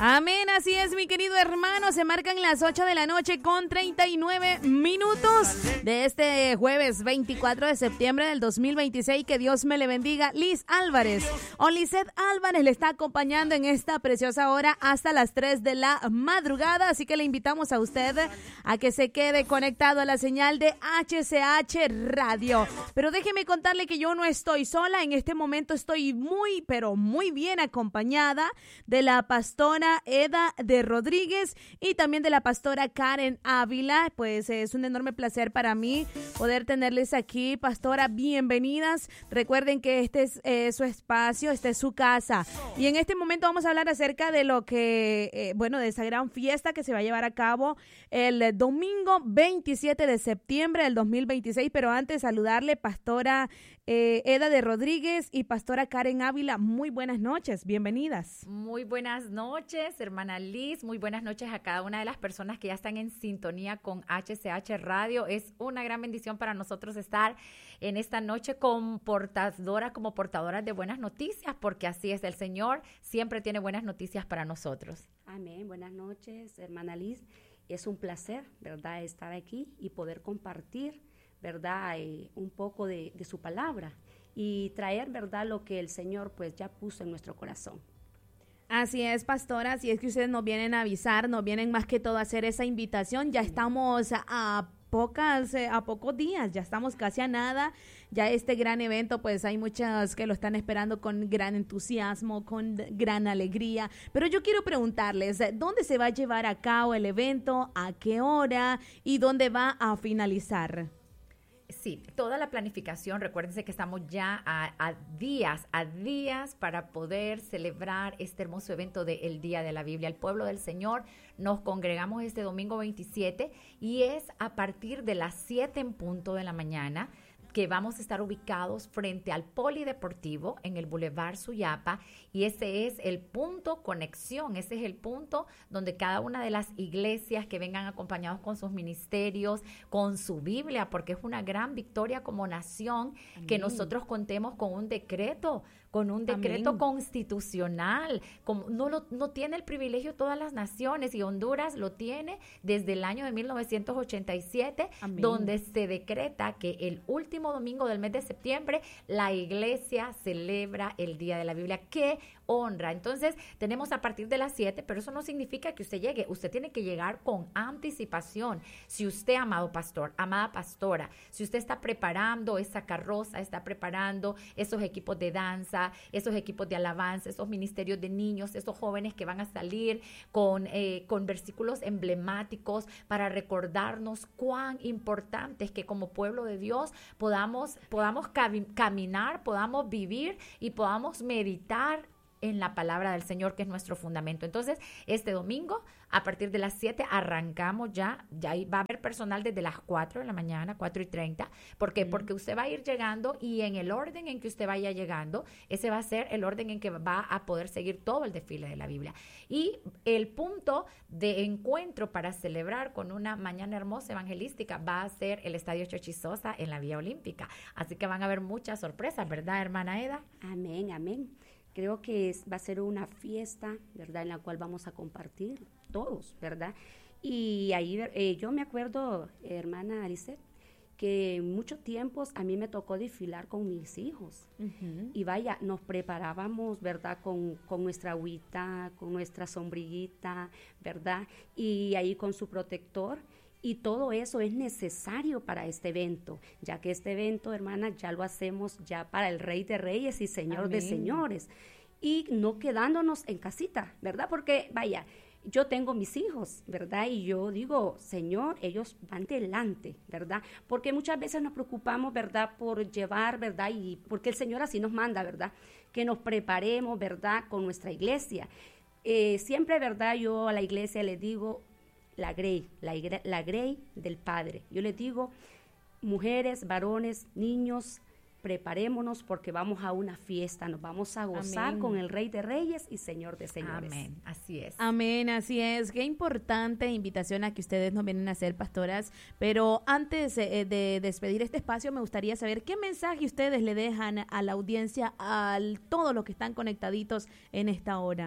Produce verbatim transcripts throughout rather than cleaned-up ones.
Amén, así es, mi querido hermano. Se marcan las ocho de la noche con treinta y nueve minutos de este jueves veinticuatro de septiembre del dos mil veintiséis. Que Dios me le bendiga. Liz Álvarez o Lizeth Álvarez le está acompañando en esta preciosa hora hasta las tres de la madrugada. Así que le invitamos a usted a que se quede conectado a la señal de H C H Radio. Pero déjeme contarle que yo no estoy sola. En este momento estoy muy, pero muy bien acompañada de la pastora Eda de Rodríguez y también de la pastora Karen Ávila. Pues es un enorme placer para mí poder tenerles aquí, pastora, bienvenidas. Recuerden que este es eh, su espacio, este es su casa. Y en este momento vamos a hablar acerca de lo que, eh, bueno, de esa gran fiesta que se va a llevar a cabo el domingo veintisiete de septiembre del dos mil veintiséis. Pero antes, saludarle, pastora eh, Eda de Rodríguez y pastora Karen Ávila. Muy buenas noches, bienvenidas. Muy buenas noches, hermana Liz. Muy buenas noches a cada una de las personas que ya están en sintonía con H C H Radio. Es una gran bendición para nosotros estar en esta noche con portadoras, como portadoras de buenas noticias, porque así es, el Señor siempre tiene buenas noticias para nosotros. Amén. Buenas noches, hermana Liz. Es un placer, ¿verdad?, estar aquí y poder compartir, ¿verdad?, eh, un poco de, de su palabra y traer, ¿verdad?, lo que el Señor pues ya puso en nuestro corazón. Así es, pastora, si es que ustedes nos vienen a avisar, nos vienen más que todo a hacer esa invitación. Ya estamos a pocas, a pocos días, ya estamos casi a nada. Ya este gran evento, pues hay muchas que lo están esperando con gran entusiasmo, con gran alegría. Pero yo quiero preguntarles, ¿dónde se va a llevar a cabo el evento? ¿A qué hora? ¿Y dónde va a finalizar? Sí, toda la planificación, recuérdense que estamos ya a, a días, a días para poder celebrar este hermoso evento del Día de la Biblia. El pueblo del Señor nos congregamos este domingo veintisiete y es a partir de las siete en punto de la mañana que vamos a estar ubicados frente al Polideportivo en el Boulevard Suyapa, y ese es el punto conexión, ese es el punto donde cada una de las iglesias que vengan acompañados con sus ministerios, con su Biblia, porque es una gran victoria como nación. Amén. Que nosotros contemos con un decreto, con un decreto Amén. Constitucional, como no, lo, no tiene el privilegio todas las naciones, y Honduras lo tiene desde el año de mil novecientos ochenta y siete, Amén. Donde se decreta que el último domingo del mes de septiembre la iglesia celebra el Día de la Biblia. ¡Qué honra! Entonces tenemos a partir de las siete, pero eso no significa que usted llegue, usted tiene que llegar con anticipación. Si usted, amado pastor, amada pastora, si usted está preparando esa carroza, está preparando esos equipos de danza, esos equipos de alabanza, esos ministerios de niños, esos jóvenes que van a salir con, eh, con versículos emblemáticos para recordarnos cuán importante es que como pueblo de Dios podamos, podamos cami- caminar, podamos vivir y podamos meditar en la palabra del Señor, que es nuestro fundamento. Entonces, este domingo, a partir de las siete, arrancamos ya, ya va a haber personal desde las cuatro de la mañana, cuatro y treinta. ¿Por qué? Mm. Porque usted va a ir llegando, y en el orden en que usted vaya llegando, ese va a ser el orden en que va a poder seguir todo el desfile de la Biblia. Y el punto de encuentro para celebrar con una mañana hermosa evangelística va a ser el Estadio Chochisosa en la Vía Olímpica. Así que van a haber muchas sorpresas, ¿verdad, hermana Eda? Amén, amén. Creo que es, va a ser una fiesta, ¿verdad?, en la cual vamos a compartir todos, ¿verdad? Y ahí eh, yo me acuerdo, hermana Lizeth, que en muchos tiempos a mí me tocó desfilar con mis hijos. Uh-huh. Y vaya, nos preparábamos, ¿verdad?, con, con nuestra agüita, con nuestra sombrillita, ¿verdad? Y ahí con su protector. Y todo eso es necesario para este evento, ya que este evento, hermana, ya lo hacemos ya para el Rey de Reyes y Señor Amén. De Señores. Y no quedándonos en casita, ¿verdad? Porque, vaya, yo tengo mis hijos, ¿verdad? Y yo digo, Señor, ellos van delante, ¿verdad? Porque muchas veces nos preocupamos, ¿verdad?, por llevar, ¿verdad? Y porque el Señor así nos manda, ¿verdad? Que nos preparemos, ¿verdad?, con nuestra iglesia. Eh, siempre, ¿verdad?, yo a la iglesia les digo, la grey, la, la grey del Padre. Yo les digo, mujeres, varones, niños, preparémonos porque vamos a una fiesta, nos vamos a gozar Amén. Con el Rey de Reyes y Señor de Señores. Amén, así es. Amén, así es. Qué importante invitación a que ustedes nos vienen a hacer, pastoras. Pero antes eh, de despedir este espacio, me gustaría saber qué mensaje ustedes le dejan a la audiencia, a todos los que están conectaditos en esta hora.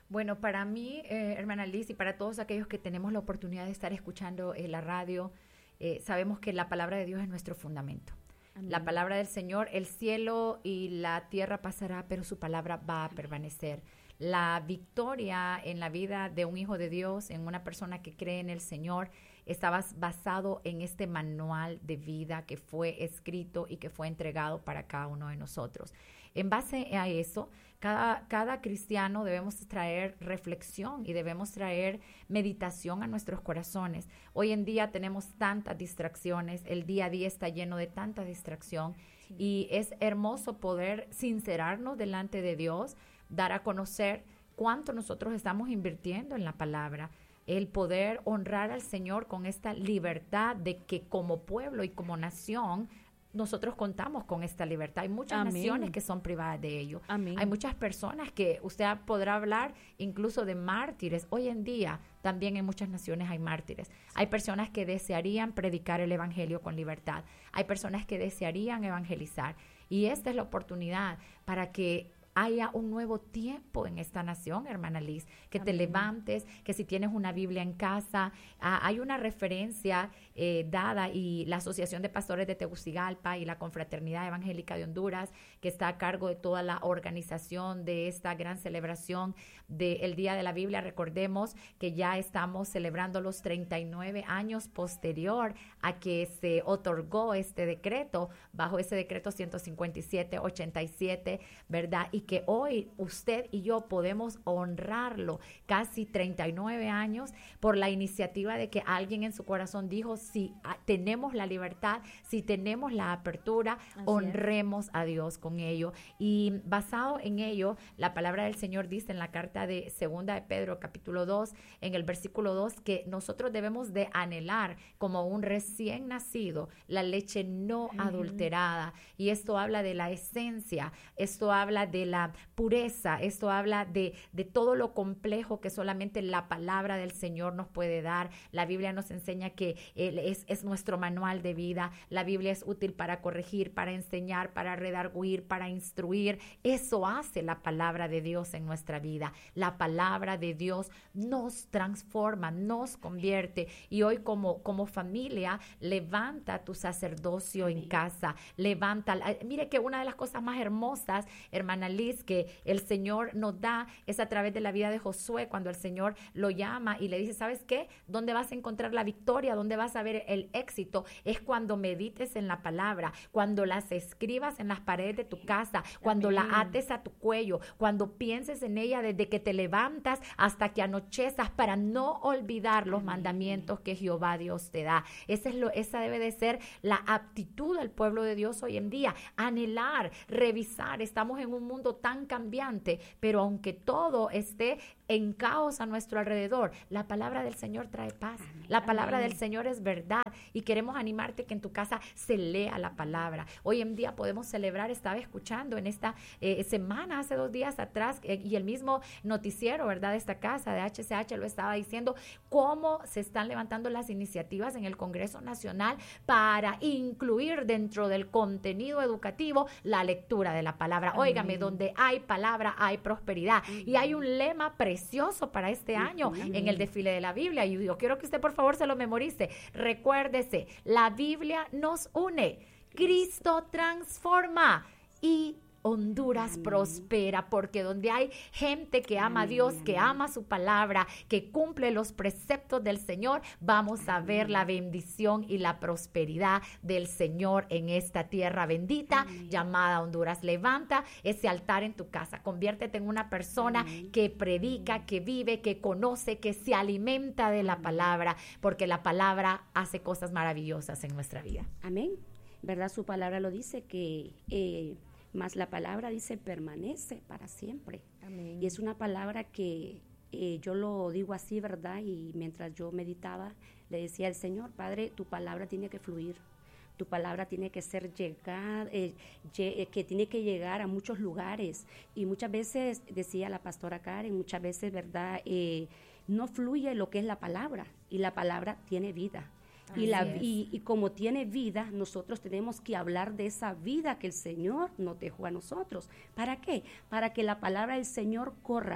Bueno, para mí, eh, hermana Liz, y para todos aquellos que tenemos la oportunidad de estar escuchando eh, la radio, eh, sabemos que la palabra de Dios es nuestro fundamento. Amén. La palabra del Señor, el cielo y la tierra pasará, pero su palabra va a permanecer. La victoria en la vida de un hijo de Dios, en una persona que cree en el Señor, está basado en este manual de vida que fue escrito y que fue entregado para cada uno de nosotros. En base a eso, cada, cada cristiano debemos traer reflexión y debemos traer meditación a nuestros corazones. Hoy en día tenemos tantas distracciones, el día a día está lleno de tanta distracción, sí. Y es hermoso poder sincerarnos delante de Dios, dar a conocer cuánto nosotros estamos invirtiendo en la palabra, el poder honrar al Señor con esta libertad de que como pueblo y como nación nosotros contamos con esta libertad. Hay muchas Amén. Naciones que son privadas de ello. Amén. Hay muchas personas que usted podrá hablar incluso de mártires. Hoy en día también en muchas naciones hay mártires. Hay personas que desearían predicar el evangelio con libertad. Hay personas que desearían evangelizar. Y esta es la oportunidad para que haya un nuevo tiempo en esta nación, hermana Liz, que Amén. Te levantes, que si tienes una Biblia en casa, ah, hay una referencia eh, dada y la Asociación de Pastores de Tegucigalpa y la Confraternidad Evangélica de Honduras, que está a cargo de toda la organización de esta gran celebración del Día de la Biblia. Recordemos que ya estamos celebrando los treinta y nueve años posterior a que se otorgó este decreto, bajo ese decreto ciento cincuenta y siete ochenta y siete, ¿verdad? Y que hoy usted y yo podemos honrarlo casi treinta y nueve años por la iniciativa de que alguien en su corazón dijo, si tenemos la libertad, si tenemos la apertura, Así honremos es. A Dios con ello. Y basado en ello, la palabra del Señor dice en la carta de Segunda de Pedro, capítulo dos, en el versículo dos, que nosotros debemos de anhelar como un recién nacido la leche no uh-huh. adulterada. Y esto habla de la esencia, esto habla de la pureza, esto habla de, de todo lo complejo que solamente la palabra del Señor nos puede dar. La Biblia nos enseña que él es, es nuestro manual de vida. La Biblia es útil para corregir, para enseñar, para redarguir, para instruir. Eso hace la palabra de Dios en nuestra vida. La palabra de Dios nos transforma, nos convierte. Y hoy como, como familia, levanta tu sacerdocio Amén. En casa. Levanta, mire que una de las cosas más hermosas, hermana Liz, que el Señor nos da es a través de la vida de Josué, cuando el Señor lo llama y le dice, ¿sabes qué? ¿Dónde vas a encontrar la victoria? ¿Dónde vas a ver el éxito? Es cuando medites en la palabra, cuando las escribas en las paredes de tu casa, cuando Amén. La ates a tu cuello, cuando pienses en ella desde que te levantas hasta que anochezas, para no olvidar los Amén. Mandamientos que Jehová Dios te da. Esa, es lo, esa debe de ser la aptitud del pueblo de Dios hoy en día, anhelar, revisar. Estamos en un mundo tan cambiante, pero aunque todo esté en caos a nuestro alrededor, la palabra del Señor trae paz. Amén. La palabra Amén. Del Señor es verdad y queremos animarte que en tu casa se lea la palabra. Hoy en día podemos celebrar, estaba escuchando en esta eh, semana, hace dos días atrás, eh, y el mismo noticiero, ¿verdad?, de esta casa, de H C H, lo estaba diciendo, cómo se están levantando las iniciativas en el Congreso Nacional para incluir dentro del contenido educativo la lectura de la palabra. Amén. Óigame, donde hay palabra, hay prosperidad. Amén. Y hay un lema precioso para este año Amén. En el desfile de la Biblia, y yo quiero que usted por favor se lo memorice. Recuérdese, la Biblia nos une, Cristo transforma y Honduras Amén. Prospera, porque donde hay gente que ama Amén. A Dios, que ama su palabra, que cumple los preceptos del Señor, vamos a ver la bendición y la prosperidad del Señor en esta tierra bendita Amén. Llamada Honduras. Levanta ese altar en tu casa, conviértete en una persona Amén. Que predica, que vive, que conoce, que se alimenta de la palabra, porque la palabra hace cosas maravillosas en nuestra vida. Amén. ¿Verdad? Su palabra lo dice, que eh, más la palabra dice permanece para siempre. Amén. Y es una palabra que eh, yo lo digo así, ¿verdad? Y mientras yo meditaba, le decía al Señor, Padre, tu palabra tiene que fluir. Tu palabra tiene que ser llegar, eh, eh, que tiene que llegar a muchos lugares. Y muchas veces, decía la pastora Karen, muchas veces, ¿verdad? Eh, no fluye lo que es la palabra. Y la palabra tiene vida. Y, la, y, y como tiene vida, nosotros tenemos que hablar de esa vida que el Señor nos dejó a nosotros. ¿Para qué? Para que la palabra del Señor corra,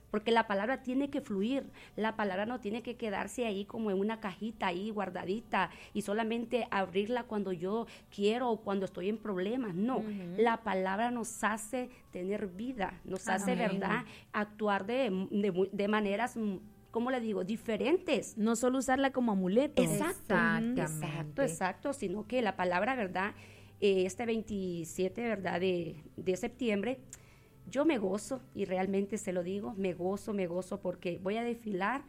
porque la palabra tiene que fluir, la palabra no tiene que quedarse ahí como en una cajita ahí guardadita y solamente abrirla cuando yo quiero o cuando estoy en problemas, no, uh-huh. La palabra nos hace tener vida, nos hace, Amén. ¿Verdad?, actuar de, de, de maneras, ¿cómo le digo?, diferentes. No solo usarla como amuleto. Exacto, exacto, exacto, sino que la palabra, ¿verdad?, eh, este veintisiete, ¿verdad?, de, de septiembre, yo me gozo, y realmente se lo digo, me gozo, me gozo, porque voy a desfilar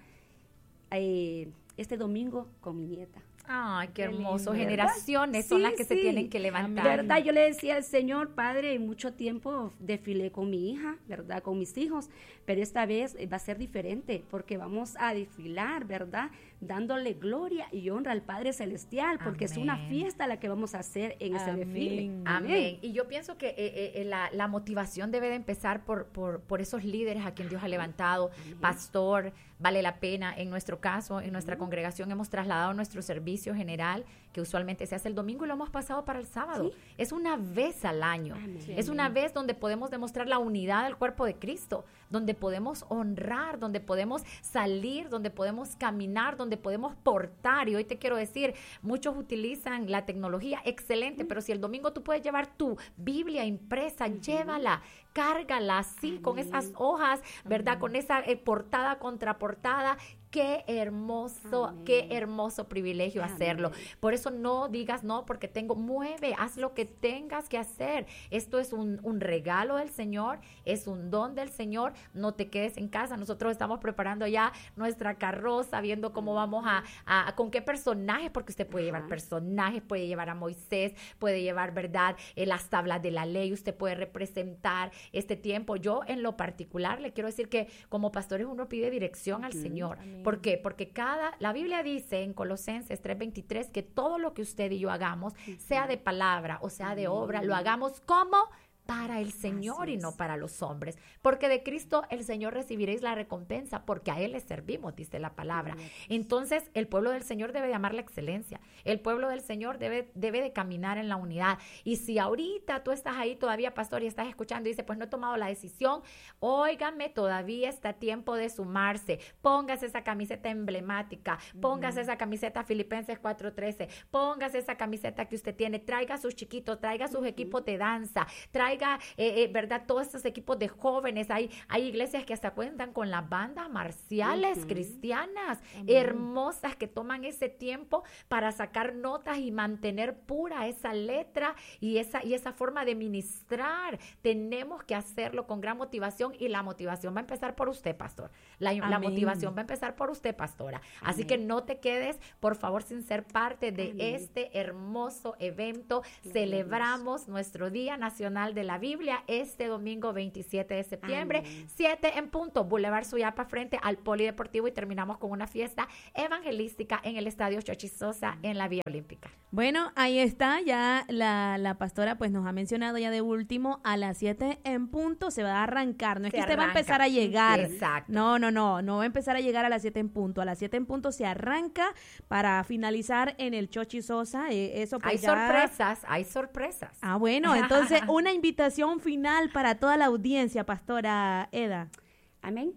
eh, este domingo con mi nieta. Ay, qué hermoso. Lindo. Generaciones sí, son las que sí. se tienen que levantar. ¿Verdad? Yo le decía al Señor, Padre, mucho tiempo desfilé con mi hija, ¿verdad?, con mis hijos, pero esta vez va a ser diferente, porque vamos a desfilar, ¿verdad?, dándole gloria y honra al Padre Celestial, porque Amén. Es una fiesta la que vamos a hacer en Amén. Ese desfile. Amén. Amén. Y yo pienso que eh, eh, la, la motivación debe de empezar por, por, por esos líderes a quien Dios ha levantado. Amén. Pastor, vale la pena. En nuestro caso, en nuestra Amén. Congregación hemos trasladado nuestro servicio general, que usualmente se hace el domingo, y lo hemos pasado para el sábado. ¿Sí? Es una vez al año. Sí, es una vez donde podemos demostrar la unidad del cuerpo de Cristo, donde podemos honrar, donde podemos salir, donde podemos caminar, donde podemos portar. Y hoy te quiero decir, muchos utilizan la tecnología, excelente, uh-huh. pero si el domingo tú puedes llevar tu Biblia impresa, uh-huh. llévala, cárgala así, Amén. Con esas hojas, ¿verdad? Amén. Con esa eh, portada contra portada. Qué hermoso, Amén. Qué hermoso privilegio Amén. Hacerlo. Por eso no digas no, porque tengo, mueve, haz lo que tengas que hacer. Esto es un, un regalo del Señor, es un don del Señor. No te quedes en casa. Nosotros estamos preparando ya nuestra carroza, viendo cómo vamos a, a, a con qué personajes, porque usted puede llevar personajes, puede llevar a Moisés, puede llevar, ¿verdad?, eh, las tablas de la ley, usted puede representar este tiempo. Yo, en lo particular, le quiero decir que como pastores uno pide dirección al Señor. Amén. ¿Por qué? Porque cada, la Biblia dice en Colosenses tres veintitrés que todo lo que usted y yo hagamos, uh-huh. sea de palabra o sea de obra, lo hagamos como para el Señor y no para los hombres, porque de Cristo el Señor recibiréis la recompensa, porque a Él le servimos, dice la palabra. Entonces, el pueblo del Señor debe de amar la excelencia, el pueblo del Señor debe, debe de caminar en la unidad. Y si ahorita tú estás ahí todavía, pastor, y estás escuchando y dices, pues no he tomado la decisión, óigame, todavía está tiempo de sumarse. Póngase esa camiseta emblemática, póngase uh-huh. esa camiseta Filipenses cuatro trece, póngase esa camiseta que usted tiene, traiga a sus chiquitos, traiga a sus uh-huh. equipos de danza, traiga Eh, eh, ¿verdad? Todos estos equipos de jóvenes. Hay, hay iglesias que hasta cuentan con las bandas marciales uh-huh. cristianas, Amén. Hermosas, que toman ese tiempo para sacar notas y mantener pura esa letra y esa, y esa forma de ministrar. Tenemos que hacerlo con gran motivación, y la motivación va a empezar por usted, pastor. La, la motivación va a empezar por usted, pastora. Amén. Así que no te quedes, por favor, sin ser parte de Amén. Este hermoso evento. Amén. Celebramos nuestro Día Nacional de la Biblia este domingo veintisiete de septiembre, Amén. siete en punto, Boulevard Suyapa, frente al Polideportivo, y terminamos con una fiesta evangelística en el Estadio Chochi Sosa en la Vía Olímpica. Bueno, ahí está, ya la, la pastora pues nos ha mencionado ya de último, a las siete en punto se va a arrancar, no es se que usted arranca. Va a empezar a llegar, Exacto. no, no, no, no va a empezar a llegar a las siete en punto, a las siete en punto se arranca para finalizar en el Chochi Sosa, eh, eso pues hay ya... sorpresas, hay sorpresas. Ah, bueno, entonces una invitación final para toda la audiencia, pastora Eda. Amén.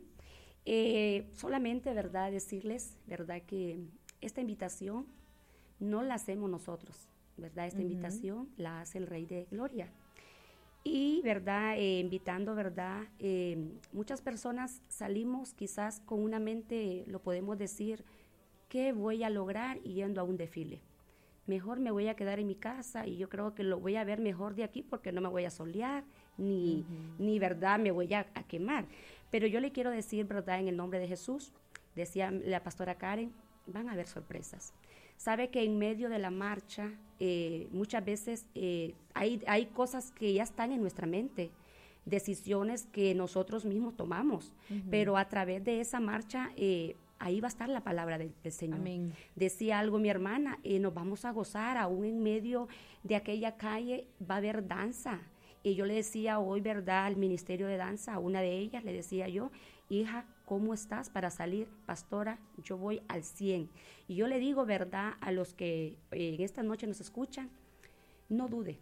Eh, solamente, ¿verdad?, decirles, ¿verdad?, que esta invitación no la hacemos nosotros, ¿verdad? Esta uh-huh. invitación la hace el Rey de Gloria. Y, ¿verdad?, eh, invitando, ¿verdad?, eh, muchas personas salimos quizás con una mente, lo podemos decir, ¿qué voy a lograr yendo a un desfile? Mejor me voy a quedar en mi casa y yo creo que lo voy a ver mejor de aquí porque no me voy a solear, ni, uh-huh. ni verdad, me voy a, a quemar. Pero yo le quiero decir, verdad, en el nombre de Jesús, decía la pastora Karen, van a haber sorpresas. Sabe que en medio de la marcha, eh, muchas veces eh, hay, hay cosas que ya están en nuestra mente, decisiones que nosotros mismos tomamos, uh-huh. pero a través de esa marcha, eh, ahí va a estar la palabra del, del Señor. Amén. Decía algo mi hermana, eh, nos vamos a gozar, aún en medio de aquella calle va a haber danza. Y yo le decía hoy, ¿verdad?, al Ministerio de Danza, a una de ellas, le decía yo, hija, ¿cómo estás para salir? Pastora, yo voy al cien. Y yo le digo, ¿verdad?, a los que eh, en esta noche nos escuchan, no dude.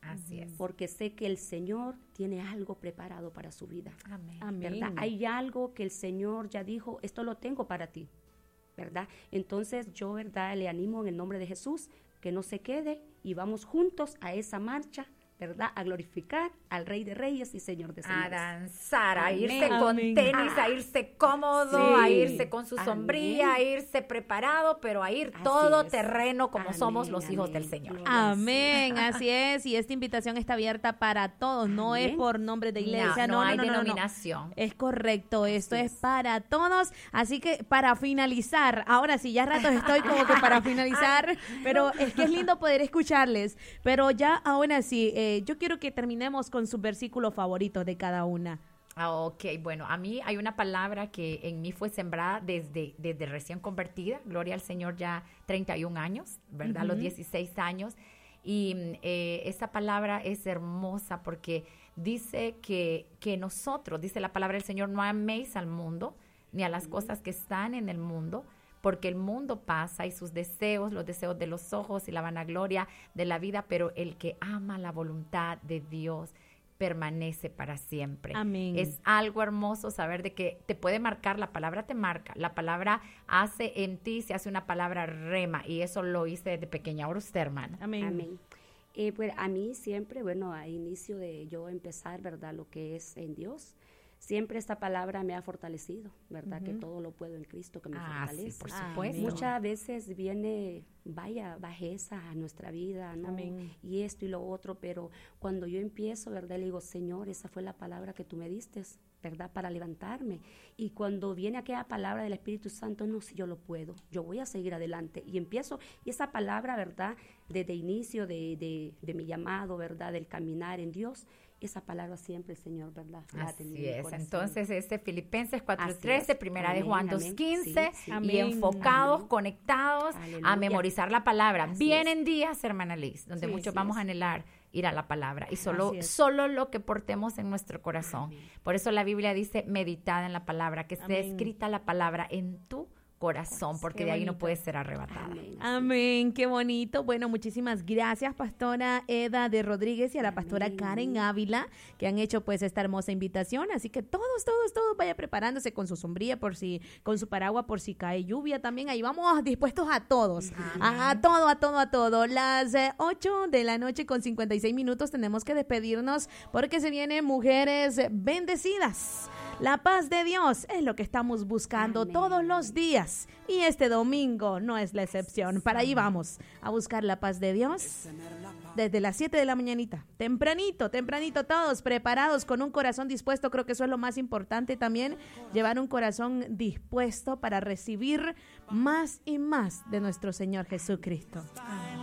Así es. Porque sé que el Señor tiene algo preparado para su vida. Amén. Amén. ¿Verdad? Hay algo que el Señor ya dijo, esto lo tengo para ti, ¿verdad? Entonces yo, ¿verdad? Le animo en el nombre de Jesús que no se quede y vamos juntos a esa marcha, ¿verdad? A glorificar al Rey de Reyes y Señor de Señores. A danzar, a Amén. irse con Amén. tenis, a irse cómodo, Sí. a irse con su Amén. sombrilla, a irse preparado, pero a ir Así todo es. terreno como Amén, somos los hijos amén. del Señor. Gloria al Amén, así es, y esta invitación está abierta para todos, no es Amén. por nombre de iglesia, no, no, no hay no, no, no, no. denominación. Es correcto, esto Así es es. para todos, así que para finalizar, ahora sí, ya ratos estoy como que para finalizar, pero es que es lindo poder escucharles, pero ya ahora sí, eh, yo quiero que terminemos con sus versículos favoritos de cada una. Ah, ok, bueno, a mí hay una palabra que en mí fue sembrada desde, desde recién convertida, gloria al Señor, ya treinta y un años, ¿verdad? A los Ujú. dieciséis años. Y eh, esa palabra es hermosa porque dice que, que nosotros, dice la palabra del Señor, no améis al mundo ni a las cosas que están en el mundo, porque el mundo pasa y sus deseos, los deseos de los ojos y la vanagloria de la vida, pero el que ama la voluntad de Dios permanece para siempre. Amén. Es algo hermoso saber de que te puede marcar, la palabra te marca, la palabra hace en ti, se hace una palabra rema, y eso lo hice desde pequeña. Ahora usted, hermana. Amén. Amén. Eh, pues a mí siempre, bueno, a inicio de yo empezar, ¿verdad? Lo que es en Dios, siempre esta palabra me ha fortalecido, ¿verdad? Que Ujú. todo lo puedo en Cristo que me Ah, sí, fortalece. por Amén. supuesto. Muchas veces viene, vaya, bajeza a nuestra vida, ¿no? Amén. Y esto y lo otro, pero cuando yo empiezo, ¿verdad? Le digo, Señor, esa fue la palabra que tú me diste, ¿verdad? Para levantarme. Y cuando viene aquella palabra del Espíritu Santo, no, si yo lo puedo, yo voy a seguir adelante. Y empiezo, y esa palabra, ¿verdad? Desde inicio de, de, de mi llamado, ¿verdad? Del caminar en Dios, esa palabra siempre el Señor, ¿verdad? La ha tenido Así en mi es. corazón. Entonces, este Filipenses cuatro Así trece, es. primera de Amén, Juan dos amén. quince, Sí, sí. y Amén. enfocados, Amén. conectados a Aleluya. memorizar la palabra. Así Vienen es. días, hermana Liz, donde Sí, muchos así vamos es. a anhelar ir a la palabra y solo, Así es. solo lo que portemos en nuestro corazón. Amén. Por eso la Biblia dice, meditada en la palabra, que esté Amén. escrita la palabra en tu corazón, porque Qué de ahí no bonito. puede ser arrebatada. Amén. Así es. Amén, qué bonito. Bueno, muchísimas gracias, pastora Eda de Rodríguez y a la pastora Amén, Karen amén. Ávila, que han hecho pues esta hermosa invitación. Así que todos, todos, todos vaya preparándose con su sombrilla por si, con su paraguas por si cae lluvia también. Ahí vamos dispuestos a todos, a, a todo, a todo, a todo. Las eh, ocho de la noche con cincuenta y seis minutos tenemos que despedirnos porque se vienen mujeres bendecidas. La paz de Dios es lo que estamos buscando Amén. todos los días y este domingo no es la excepción. Para ahí vamos a buscar la paz de Dios desde las siete de la mañanita, tempranito, tempranito, todos preparados con un corazón dispuesto. Creo que eso es lo más importante también, llevar un corazón dispuesto para recibir más y más de nuestro Señor Jesucristo.